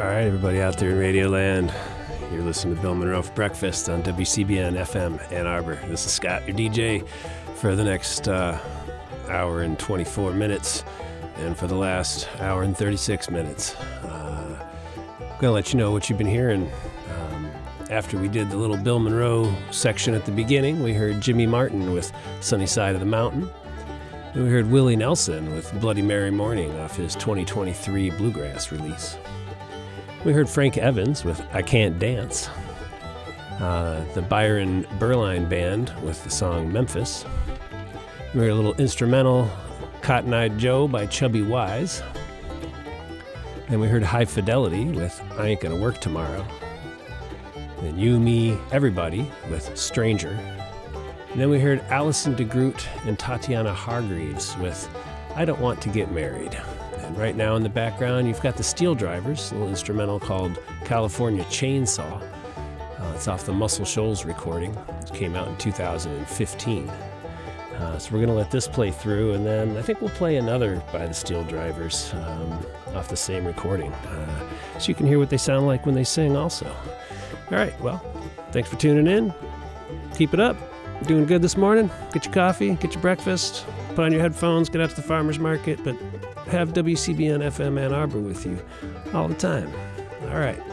All right, everybody out there in Radioland, you're listening to Bill Monroe for Breakfast on WCBN FM Ann Arbor. This is Scott, your DJ, for the next hour and 24 minutes, and for the last hour and 36 minutes. I'm going to let you know what you've been hearing. After we did the little Bill Monroe section at the beginning, we heard Jimmy Martin with Sunny Side of the Mountain. Then we heard Willie Nelson with Bloody Mary Morning off his 2023 Bluegrass release. We heard Frank Evans with I Can't Dance. The Byron Berline Band with the song Memphis. We heard a little instrumental Cotton Eyed Joe by Chubby Wise. Then we heard High Fidelity with I Ain't Gonna Work Tomorrow. Then You, Me, Everybody with Stranger. And then we heard Alison DeGroot and Tatiana Hargreaves with I Don't Want to Get Married. And right now in the background, you've got the Steel Drivers, a little instrumental called California Chainsaw. It's off the Muscle Shoals recording. It came out in 2015. So we're going to let this play through, and then I think we'll play another by the Steel Drivers off the same recording. So you can hear what they sound like when they sing also. All right, well, thanks for tuning in. Keep it up. You're doing good this morning. Get your coffee, get your breakfast, put on your headphones, get out to the farmer's market, but have WCBN FM Ann Arbor with you all the time. All right.